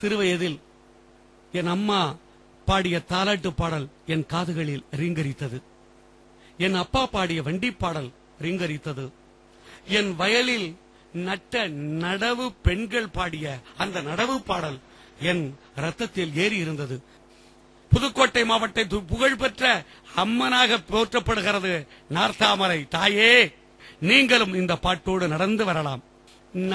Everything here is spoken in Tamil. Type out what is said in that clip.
சிறுவயதில் என் அம்மா பாடிய தாலாட்டு பாடல் என் காதுகளில் ரீங்கரித்தது. என் அப்பா பாடிய வண்டி பாடல் ரீங்கரித்தது. என் வயலில் நட்ட நடவு பெண்கள் பாடிய அந்த நடவு பாடல் என் ரத்தத்தில் ஏறி இருந்தது. புதுக்கோட்டை மாவட்டத்தில் புகழ்பெற்ற அம்மனாக போற்றப்படுகிறது நார்த்தாமரை தாயே, நீங்களும் இந்த பாட்டோடு நடந்து வரலாம்.